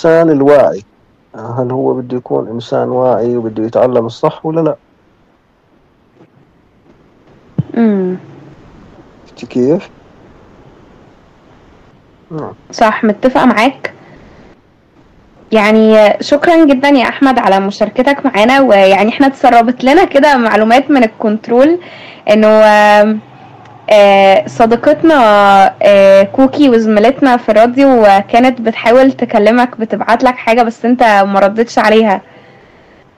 الإنسان الواعي، هل هو بده يكون إنسان واعي وبده يتعلم الصح ولا لا؟ شفتي كيف؟ صح، متفقة معاك. يعني شكرا جدا يا احمد على مشاركتك معانا، ويعني احنا تسربت لنا كده معلومات من الكنترول انه صديقتنا كوكي وزميلتنا في الراديو كانت بتحاول تكلمك، بتبعت لك حاجة بس انت ما ردتش عليها.